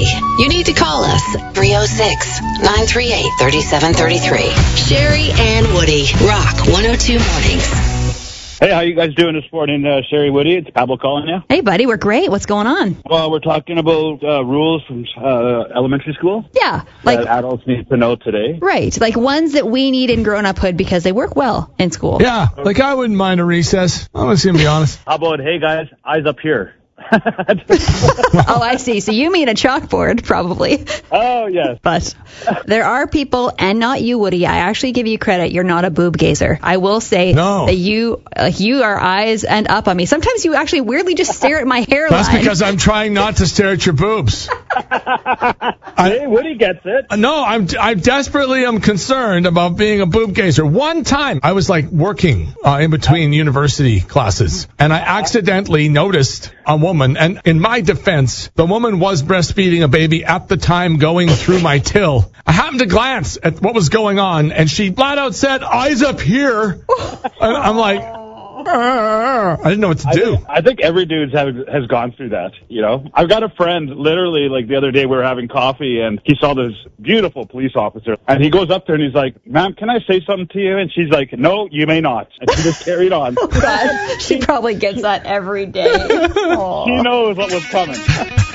You need to call us 306-938-3733. Sherry and Woody, Rock 102 Mornings. Hey, how you guys doing this morning, Sherry, Woody? It's Pablo calling you. Hey, buddy, we're great. What's going on? Well, we're talking about rules from elementary school. Yeah, like that adults need to know today. Right, like ones that we need in grown-uphood because they work well in school. Yeah, like I wouldn't mind a recess. I'm going to be honest. How about, hey, guys, eyes up here? Oh, I see. So you mean a chalkboard, probably. Oh, yes. But there are people, and not you, Woody. I actually give you credit. You're not a boob gazer. I will say that you are eyes and up on me. Sometimes you actually weirdly just stare at my hairline. That's because I'm trying not to stare at your boobs. Hey, Woody gets it. No, I desperately am concerned about being a boob gazer. One time, I was like working in between university classes, and I accidentally noticed a woman, and in my defense, the woman was breastfeeding a baby at the time going through my till. I happened to glance at what was going on, and she flat out said, eyes up here. I'm like, I didn't know what to do. I think every dude has gone through that, you know. I've got a friend, literally, like the other day we were having coffee, and he saw this beautiful police officer, and he goes up to her and he's like, ma'am, can I say something to you? And she's like, no, you may not. And she just carried on. God, she probably gets that every day. She knows what was coming.